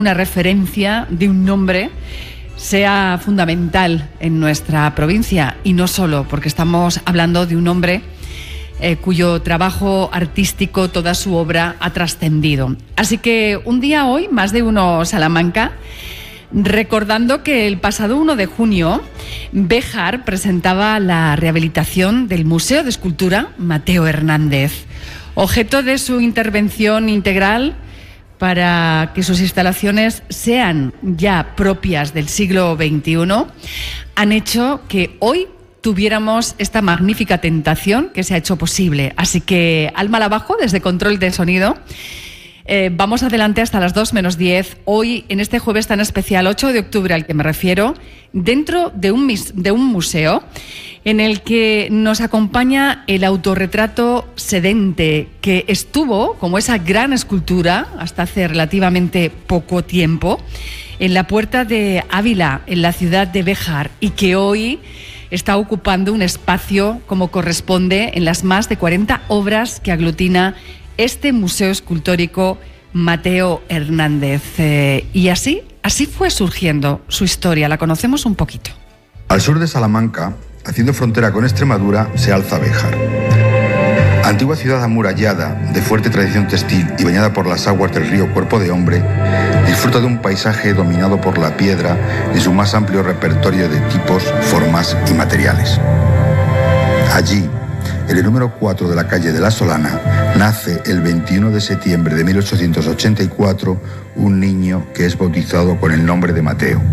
una referencia de un nombre sea fundamental en nuestra provincia, y no solo porque estamos hablando de un hombre cuyo trabajo artístico, toda su obra ha trascendido. Así que un día hoy, más de uno Salamanca, recordando que el pasado 1 de junio Béjar presentaba la rehabilitación del Museo de Escultura Mateo Hernández, objeto de su intervención integral para que sus instalaciones sean ya propias del siglo XXI, han hecho que hoy tuviéramos esta magnífica tentación que se ha hecho posible. Así que, al mal abajo, desde control de sonido, vamos adelante hasta las 2 menos 10, hoy en este jueves tan especial, 8 de octubre al que me refiero, dentro de un museo en el que nos acompaña el autorretrato sedente, que estuvo, como esa gran escultura, hasta hace relativamente poco tiempo, en la Puerta de Ávila, en la ciudad de Béjar, y que hoy está ocupando un espacio como corresponde en las más de 40 obras que aglutina este Museo Escultórico Mateo Hernández. Y así fue surgiendo su historia. La conocemos un poquito. Al sur de Salamanca, haciendo frontera con Extremadura, se alza Béjar. Antigua ciudad amurallada, de fuerte tradición textil y bañada por las aguas del río Cuerpo de Hombre, disfruta de un paisaje dominado por la piedra en su más amplio repertorio de tipos, formas y materiales. Allí, en el número 4 de la calle de La Solana, nace el 21 de septiembre de 1884 un niño que es bautizado con el nombre de Mateo.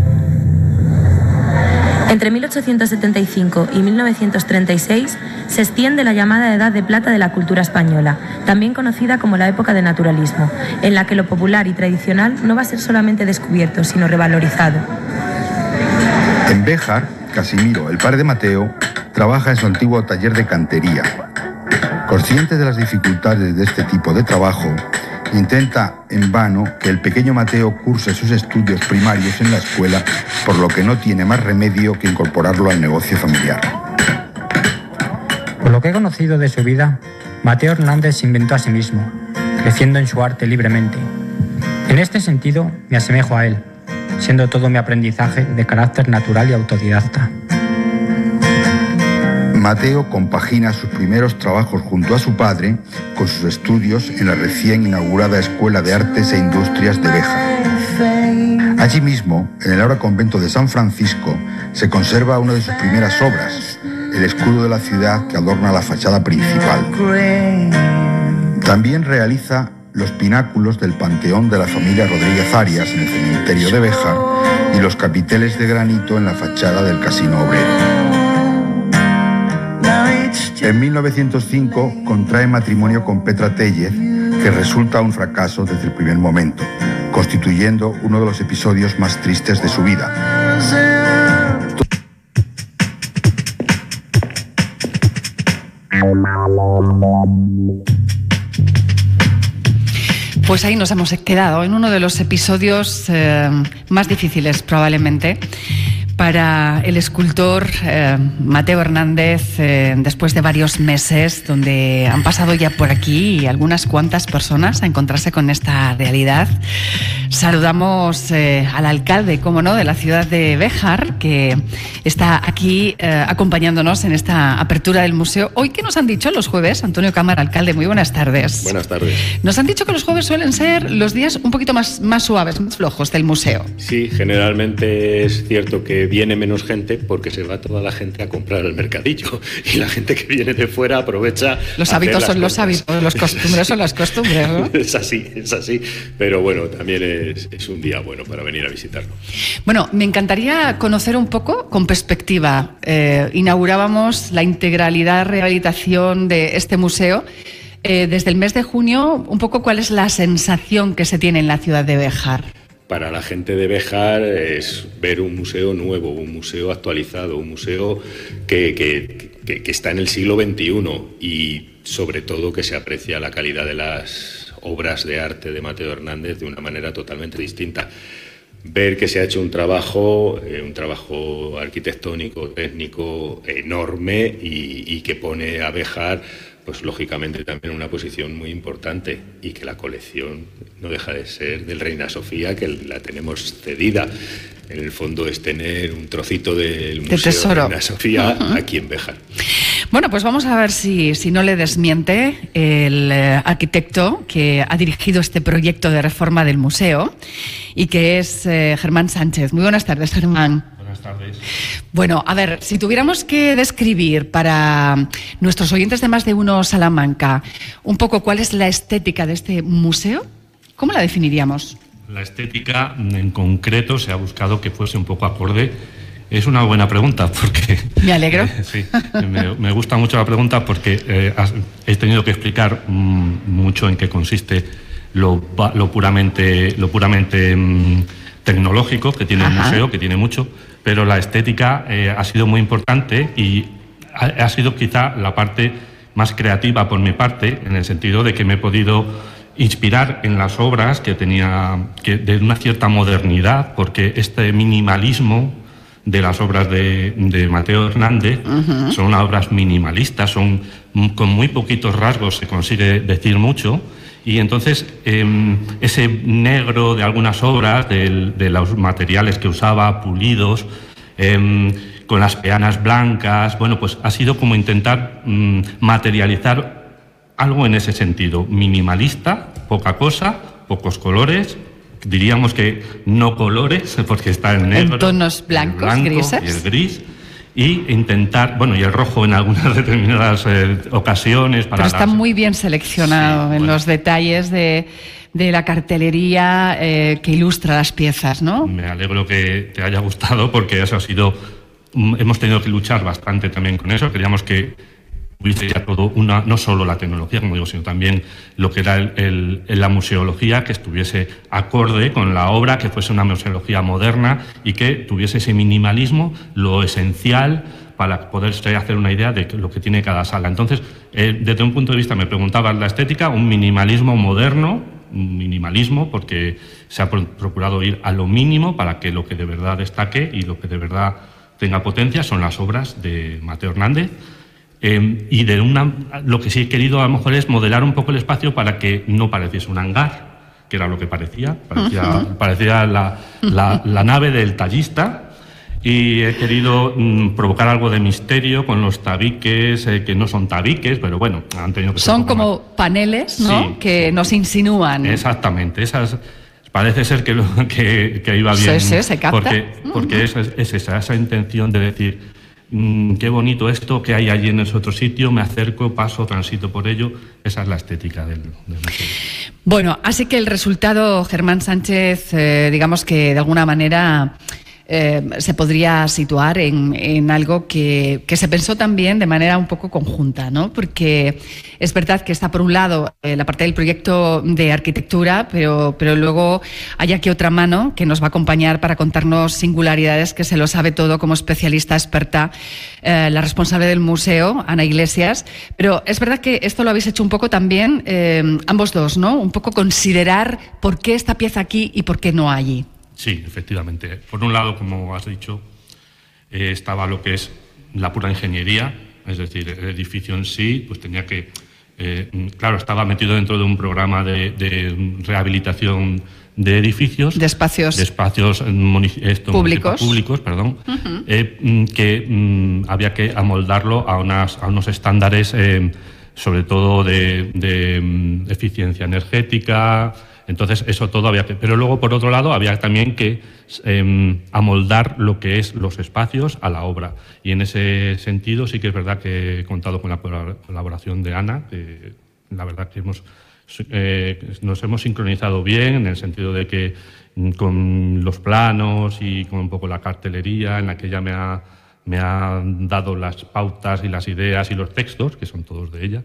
Entre 1875 y 1936 se extiende la llamada Edad de Plata de la cultura española, también conocida como la época de naturalismo, en la que lo popular y tradicional no va a ser solamente descubierto, sino revalorizado. En Béjar, Casimiro, el padre de Mateo, trabaja en su antiguo taller de cantería. Consciente de las dificultades de este tipo de trabajo, intenta en vano que el pequeño Mateo curse sus estudios primarios en la escuela, por lo que no tiene más remedio que incorporarlo al negocio familiar. Por lo que he conocido de su vida, Mateo Hernández se inventó a sí mismo, creciendo en su arte libremente. En este sentido, me asemejo a él, siendo todo mi aprendizaje de carácter natural y autodidacta. Mateo compagina sus primeros trabajos junto a su padre con sus estudios en la recién inaugurada Escuela de Artes e Industrias de Béjar. Allí mismo, en el ahora convento de San Francisco, se conserva una de sus primeras obras, el escudo de la ciudad que adorna la fachada principal. También realiza los pináculos del panteón de la familia Rodríguez Arias en el cementerio de Béjar y los capiteles de granito en la fachada del Casino Obrero. En 1905 contrae matrimonio con Petra Tellez, que resulta un fracaso desde el primer momento, constituyendo uno de los episodios más tristes de su vida. Pues ahí nos hemos quedado en uno de los episodios más difíciles probablemente para el escultor Mateo Hernández, después de varios meses donde han pasado ya por aquí algunas cuantas personas a encontrarse con esta realidad. Saludamos al alcalde, cómo no, de la ciudad de Béjar, que está aquí acompañándonos en esta apertura del museo. Hoy, ¿qué nos han dicho los jueves? Antonio Cámara, alcalde, muy buenas tardes. Buenas tardes. Nos han dicho que los jueves suelen ser los días un poquito más suaves, más flojos del museo. Sí, generalmente es cierto que viene menos gente porque se va toda la gente a comprar al mercadillo y la gente que viene de fuera aprovecha. Los hábitos son los hábitos, los costumbres son las costumbres, ¿no? Es así, pero bueno, también es un día bueno para venir a visitarlo. Bueno, me encantaría conocer un poco con perspectiva. Inaugurábamos la integralidad rehabilitación de este museo. Desde el mes de junio, un poco cuál es la sensación que se tiene en la ciudad de Béjar. Para la gente de Béjar es ver un museo nuevo, un museo actualizado, un museo que está en el siglo XXI y sobre todo que se aprecia la calidad de las obras de arte de Mateo Hernández de una manera totalmente distinta. Ver que se ha hecho un trabajo arquitectónico, técnico enorme y que pone a Béjar pues lógicamente también una posición muy importante, y que la colección no deja de ser del Reina Sofía, que la tenemos cedida. En el fondo es tener un trocito del Museo tesoro. Reina Sofía aquí en Béjar. Bueno, pues vamos a ver si no le desmiente el arquitecto que ha dirigido este proyecto de reforma del museo y que es Germán Sánchez. Muy buenas tardes, Germán. Buenas tardes. Bueno, a ver, si tuviéramos que describir para nuestros oyentes de Más de Uno Salamanca un poco cuál es la estética de este museo, ¿cómo la definiríamos? La estética en concreto se ha buscado que fuese un poco acorde. Es una buena pregunta porque... Me alegro. Sí, me gusta mucho la pregunta porque he tenido que explicar mucho en qué consiste lo puramente tecnológico que tiene el museo, que tiene mucho, pero la estética ha sido muy importante y ha sido quizá la parte más creativa por mi parte, en el sentido de que me he podido inspirar en las obras que tenía de una cierta modernidad, porque este minimalismo de las obras de Mateo Hernández son obras minimalistas, son con muy poquitos rasgos se consigue decir mucho, y entonces ese negro de algunas obras, de los materiales que usaba, pulidos, con las peanas blancas, bueno, pues ha sido como intentar materializar algo en ese sentido, minimalista, poca cosa, pocos colores, diríamos que no colores, porque está el negro, en tonos blancos, el blanco grises, y el gris, y intentar, bueno, y el rojo en algunas determinadas ocasiones. Pero está muy bien seleccionado en los detalles de la cartelería que ilustra las piezas, ¿no? Me alegro que te haya gustado, porque eso ha sido... Hemos tenido que luchar bastante también con eso. Queríamos que hubiese ya todo, no solo la tecnología, como digo, sino también lo que era la museología, que estuviese acorde con la obra, que fuese una museología moderna y que tuviese ese minimalismo, lo esencial para poderse hacer una idea de lo que tiene cada sala. Entonces, desde un punto de vista, me preguntabas la estética, un minimalismo moderno, un minimalismo porque se ha procurado ir a lo mínimo para que lo que de verdad destaque y lo que de verdad tenga potencia son las obras de Mateo Hernández. Y lo que sí he querido a lo mejor es modelar un poco el espacio para que no pareciese un hangar, que era lo que parecía la nave del tallista, y he querido provocar algo de misterio con los tabiques, que no son tabiques, pero bueno, han tenido que ser son como paneles, ¿no? Sí, que nos insinúan. Exactamente, parece ser que iba bien, sí, se capta. porque es esa intención de decir... qué bonito esto que hay allí en ese otro sitio, me acerco, paso, transito por ello. Esa es la estética del museo. Bueno, así que el resultado, Germán Sánchez, digamos que de alguna manera se podría situar en algo que se pensó también de manera un poco conjunta, ¿no? Porque es verdad que está por un lado la parte del proyecto de arquitectura, pero luego hay aquí otra mano que nos va a acompañar para contarnos singularidades, que se lo sabe todo como especialista experta, la responsable del museo, Ana Iglesias. Pero es verdad que esto lo habéis hecho un poco también ambos dos, ¿no? Un poco considerar por qué esta pieza aquí y por qué no allí. Sí, efectivamente. Por un lado, como has dicho, estaba lo que es la pura ingeniería, es decir, el edificio en sí, pues tenía que... claro, estaba metido dentro de un programa de rehabilitación de edificios... De espacios públicos, perdón, que había que amoldarlo a unos estándares, sobre todo de eficiencia energética... Entonces, eso todo había que... Pero luego, por otro lado, había también que amoldar lo que es los espacios a la obra. Y en ese sentido sí que es verdad que he contado con la colaboración de Ana, que la verdad que nos hemos sincronizado bien, en el sentido de que con los planos y con un poco la cartelería, en la que ella me ha dado las pautas y las ideas y los textos, que son todos de ella.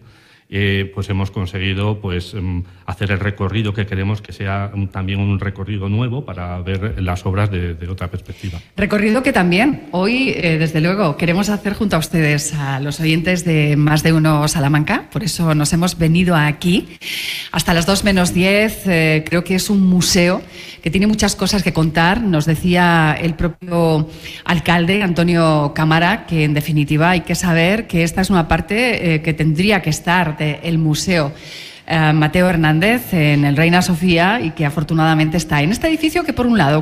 pues hemos conseguido pues hacer el recorrido que queremos que sea también un recorrido nuevo para ver las obras de otra perspectiva. Recorrido que también hoy, desde luego, queremos hacer junto a ustedes, a los oyentes de Más de Uno Salamanca. Por eso nos hemos venido aquí hasta las 2 menos 10. Creo que es un museo que tiene muchas cosas que contar. Nos decía el propio alcalde, Antonio Cámara, que en definitiva hay que saber que esta es una parte que tendría que estar del museo Mateo Hernández en el Reina Sofía y que afortunadamente está en este edificio que, por un lado,